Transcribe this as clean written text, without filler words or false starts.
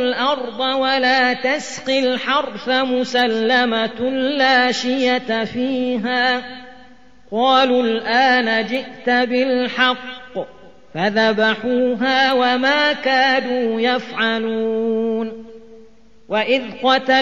الأرض ولا تسقي الحرث مسلمة لا شية فيها. قالوا الآن جئت بالحق، فذبحوها وما كادوا يفعلون. وإذ قتل